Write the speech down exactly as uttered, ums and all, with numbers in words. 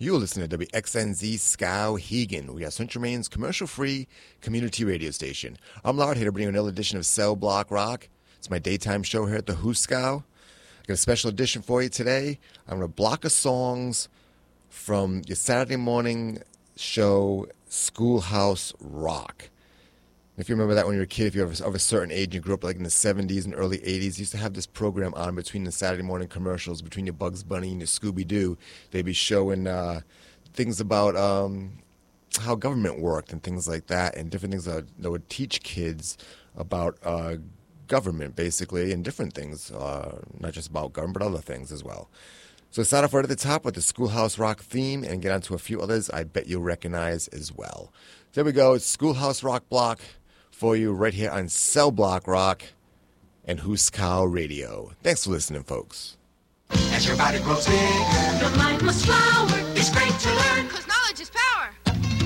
You're listening to W X N Z Skowhegan. We are Central Maine's commercial-free community radio station. I'm Lard here to bring you another edition of Cell Block Rock. It's my daytime show here at the Hooskow. I got a special edition for you today. I'm going to block of songs from your Saturday morning show, Schoolhouse Rock. If you remember that when you were a kid, if you're of a certain age, you grew up like in the seventies and early eighties, you used to have this program on between the Saturday morning commercials, between your Bugs Bunny and your Scooby-Doo. They'd be showing uh, things about um, how government worked and things like that, and different things that, that would teach kids about uh, government, basically, and different things, uh, not just about government, but other things as well. So start off right at the top with the Schoolhouse Rock theme and get on to a few others I bet you'll recognize as well. There we go. It's Schoolhouse Rock block for you right here on Cell Block Rock and Hooskow Radio. Thanks for listening, folks. As your body grows bigger, your mind must flower. It's great to